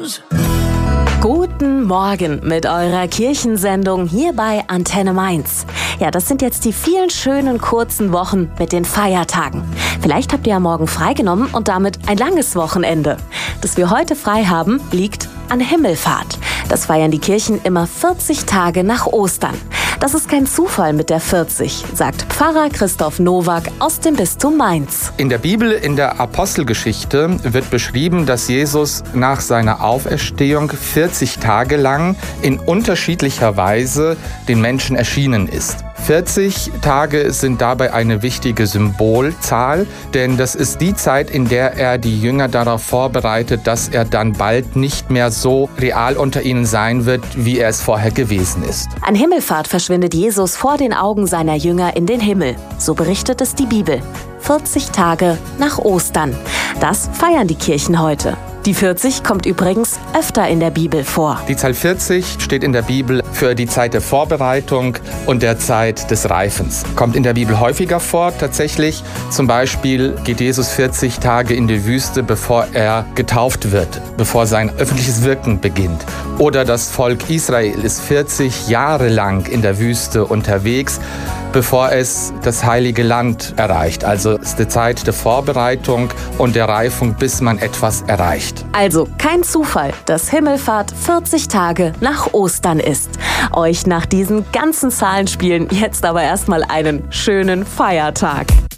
Guten Morgen mit eurer Kirchensendung hier bei Antenne Mainz. Ja, das sind jetzt die vielen schönen kurzen Wochen mit den Feiertagen. Vielleicht habt ihr ja morgen freigenommen und damit ein langes Wochenende. Dass wir heute frei haben, liegt an Himmelfahrt. Das feiern die Kirchen immer 40 Tage nach Ostern. Das ist kein Zufall mit der 40, sagt Pfarrer Christoph Nowak aus dem Bistum Mainz. In der Bibel, in der Apostelgeschichte, wird beschrieben, dass Jesus nach seiner Auferstehung 40 Tage lang in unterschiedlicher Weise den Menschen erschienen ist. 40 Tage sind dabei eine wichtige Symbolzahl, denn das ist die Zeit, in der er die Jünger darauf vorbereitet, dass er dann bald nicht mehr so real unter ihnen sein wird, wie er es vorher gewesen ist. An Himmelfahrt verschwindet Jesus vor den Augen seiner Jünger in den Himmel. So berichtet es die Bibel. 40 Tage nach Ostern. Das feiern die Kirchen heute. Die 40 kommt übrigens öfter in der Bibel vor. Die Zahl 40 steht in der Bibel für die Zeit der Vorbereitung und der Zeit des Reifens. Kommt in der Bibel häufiger vor, tatsächlich. Zum Beispiel geht Jesus 40 Tage in die Wüste, bevor er getauft wird, bevor sein öffentliches Wirken beginnt. Oder das Volk Israel ist 40 Jahre lang in der Wüste unterwegs, bevor es das Heilige Land erreicht. Also es ist die Zeit der Vorbereitung und der Reifung, bis man etwas erreicht. Also kein Zufall, dass Himmelfahrt 40 Tage nach Ostern ist. Euch nach diesen ganzen Zahlenspielen jetzt aber erstmal einen schönen Feiertag.